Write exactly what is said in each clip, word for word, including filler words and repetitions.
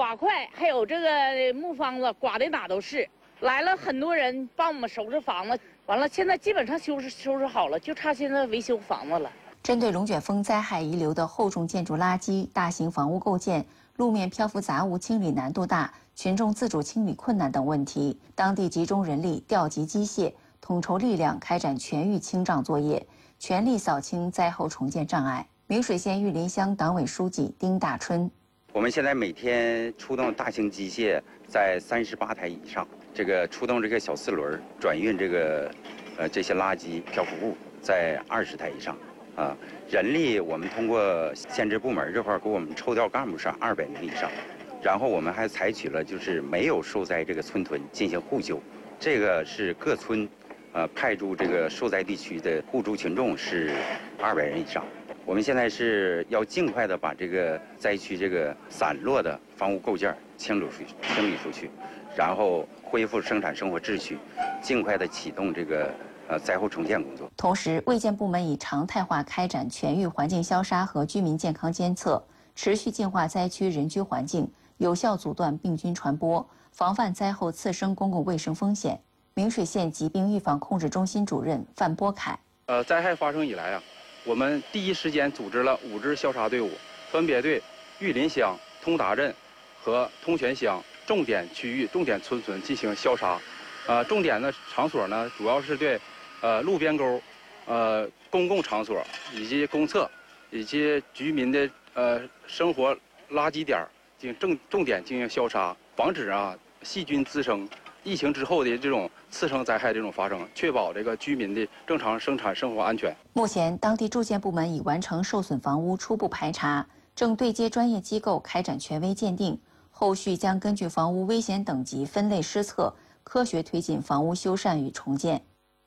瓦块还有这个木方子刮的哪都是。来了很多人帮我们收拾房子，完了现在基本上收拾收拾好了，就差现在维修房子了。 针对龙卷风灾害遗留的厚重建筑垃圾、大型房屋构件、路面漂浮杂物清理难度大、群众自主清理困难等问题，当地集中人力、调集机械、统筹力量，开展全域清障作业，全力扫清灾后重建障碍。明水县玉林乡党委书记丁大春： 我们现在每天出动大型机械在三十八台以上，这个出动这个小四轮转运这个呃这些垃圾漂浮物在二十台以上。啊，人力我们通过县直部门这块给我们抽调干部是二百名以上，然后我们还采取了就是没有受灾这个村屯进行互救，这个是各村，呃派驻这个受灾地区的互助群众是二百人以上。我们现在是要尽快的把这个灾区这个散落的房屋构件清理出去，清理出去，然后恢复生产生活秩序，尽快的启动这个。呃，灾后重建工作。 同时，卫健部门已常态化开展全域环境消杀和居民健康监测，持续净化灾区人居环境，有效阻断病菌传播，防范灾后次生公共卫生风险。明水县疾病预防控制中心主任范波凯： 呃，灾害发生以来啊，我们第一时间组织了五支消杀队伍，分别对玉林乡、通达镇和通泉乡重点区域、重点村村进行消杀。呃，重点的场所呢，主要是对。呃，路边沟、呃，公共场所以及公厕，以及居民的呃生活垃圾点进行重重点进行消杀，防止啊细菌滋生，疫情之后的这种次生灾害这种发生，确保这个居民的正常生产生活安全。 目前，当地住建部门已完成受损房屋初步排查，正对接专业机构开展权威鉴定，后续将根据房屋危险等级分类施测，科学推进房屋修缮与重建。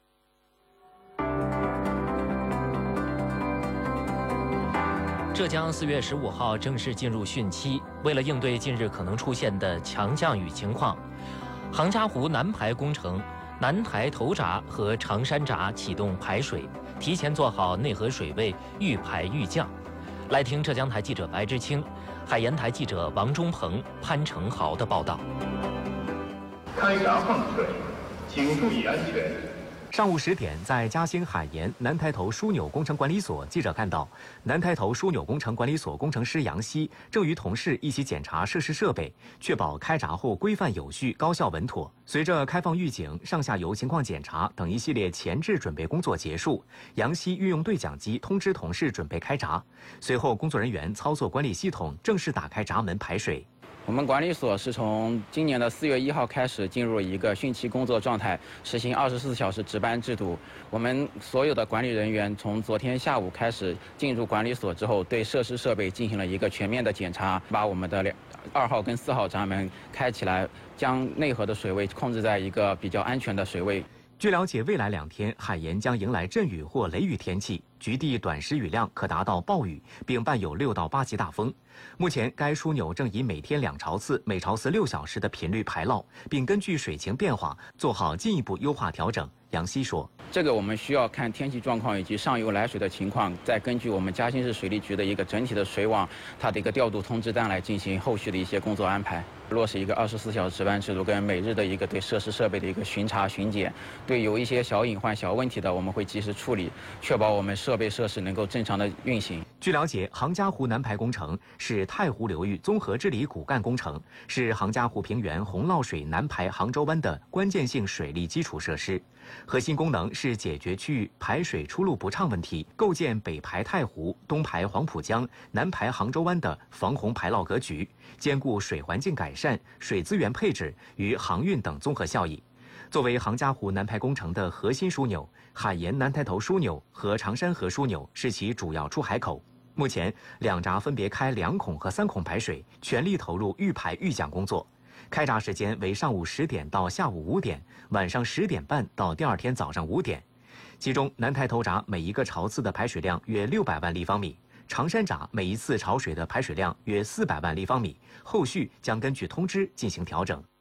浙江四月十五号正式进入汛期，为了应对近日可能出现的强降雨情况，杭嘉湖南排工程、南台头闸和长山闸启动排水，提前做好内河水位预排预降。来听浙江台记者白之清、海盐台记者王忠鹏、潘成豪的报道。 开闸放水，请注意安全。 上午十点，在嘉兴海盐南台头枢纽工程管理所，记者看到南台头枢纽工程管理所工程师杨希正与同事一起检查设施设备，确保开闸后规范有序、高效稳妥。随着开放预警、上下游情况检查等一系列前置准备工作结束，杨希运用对讲机通知同事准备开闸。随后，工作人员操作管理系统，正式打开闸门排水。 我们管理所是从今年的四月一号开始进入一个汛期工作状态，实行二十四小时值班制度。我们所有的管理人员从昨天下午开始进入管理所之后，对设施设备进行了一个全面的检查，把我们的两二号跟四号闸门开起来，将内河的水位控制在一个比较安全的水位。 据了解，未来两天海盐将迎来阵雨或雷雨天气，局地短时雨量可达到暴雨，并伴有六到八级大风。目前，该枢纽正以每天两潮次、每潮次六小时的频率排涝，并根据水情变化做好进一步优化调整。杨希说：“ 这个我们需要看天气状况以及上游来水的情况，再根据我们嘉兴市水利局的一个整体的水网，它的一个调度通知单来进行后续的一些工作安排。落实一个二十四小时值班制度，跟每日的一个对设施设备的一个巡查巡检，对有一些小隐患、小问题的，我们会及时处理，确保我们设备设施能够正常的运行。” 据了解，杭嘉湖南排工程是太湖流域综合治理骨干工程，是杭嘉湖平原洪涝水南排杭州湾的关键性水利基础设施，核心功能是解决区域排水出路不畅问题，构建北排太湖、东排黄浦江、南排杭州湾的防洪排涝格局，兼顾水环境改善、水资源配置与航运等综合效益。作为杭嘉湖南排工程的核心枢纽，海盐南台头枢纽和长山河枢纽是其主要出海口。目前，两闸分别开两孔和三孔排水，全力投入预排预降工作。开闸时间为上午十点到下午五点，晚上十点半到第二天早上五点。其中，南台头闸每一个潮次的排水量约六百万立方米，长山闸每一次潮水的排水量约四百万立方米。后续将根据通知进行调整。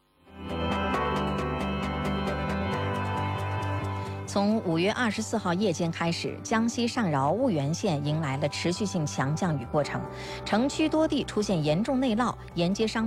从五月二十四号夜间开始，江西上饶婺源县迎来了持续性强降雨过程，城区多地出现严重内涝，沿街商